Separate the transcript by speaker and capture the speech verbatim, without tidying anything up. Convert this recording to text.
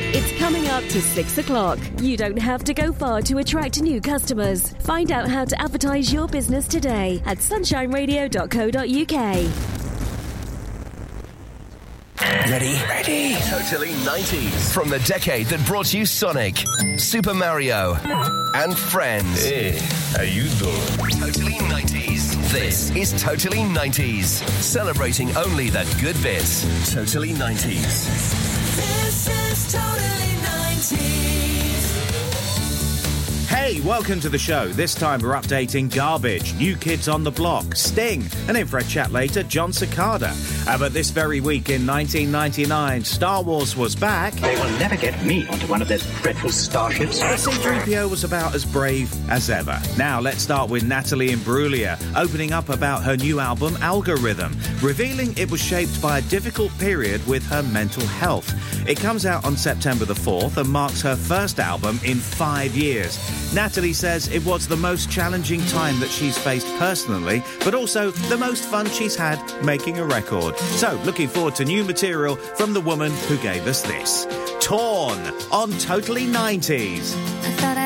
Speaker 1: It's coming up to six o'clock. You don't have to go far to attract new customers. Find out how to advertise your business today at sunshine radio dot co dot uk.
Speaker 2: Ready? Ready. Totally nineties. From the decade that brought you Sonic, Super Mario, and Friends.
Speaker 3: Hey, how you doing?
Speaker 2: Totally nineties. This is Totally nineties. Celebrating only that good bits. Totally nineties.
Speaker 4: This is Totally nineties.
Speaker 5: Hey, welcome to the show. This time we're updating Garbage, New Kids on the Block, Sting, and in for a chat later, John Cicada. Uh, but this very week in nineteen ninety-nine, Star Wars was back.
Speaker 6: They will never get me onto one of those dreadful starships.
Speaker 5: C three P O was about as brave as ever. Now let's start with Natalie Imbruglia, opening up about her new album, Algorithm, revealing it was shaped by a difficult period with her mental health. It comes out on September the fourth and marks her first album in five years. Natalie says it was the most challenging time that she's faced personally, but also the most fun she's had making a record. So, looking forward to new material from the woman who gave us this. Torn on Totally nineties.
Speaker 4: I thought I